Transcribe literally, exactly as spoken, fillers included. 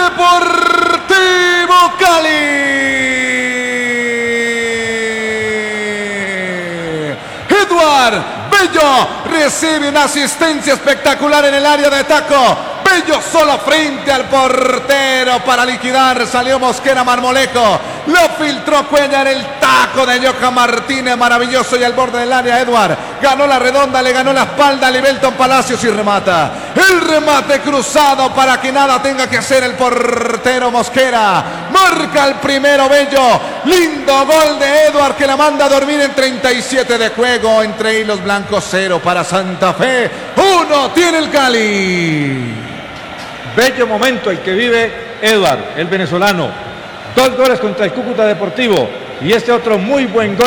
Deportivo Cali. Edward Bello recibe una asistencia espectacular en el área de taco. Bello solo frente al portero para liquidar. Salió Mosquera Marmolejo. Lo filtró Cuellar, el taco de Johan Martínez. Maravilloso y al borde del área. Edward ganó la redonda, le ganó la espalda a Libelton Palacios y remata. El remate cruzado para que nada tenga que hacer el portero Mosquera. Marca el primero Bello. Lindo gol de Edward que la manda a dormir en treinta y siete de juego. Entre hilos blancos, cero para Santa Fe. Uno tiene el Cali. Bello momento el que vive Edward, el venezolano. Dos goles contra el Cúcuta Deportivo y este otro muy buen gol.